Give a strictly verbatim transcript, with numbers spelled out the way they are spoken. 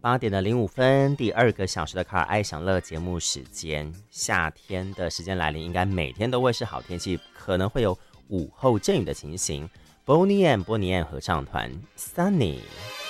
八点的零五分，第二个小时的卡尔爱享乐节目时间，夏天的时间来临，应该每天都会是好天气，可能会有午后阵雨的情形。Bonnie and Bonnie and 合唱团 Sunny。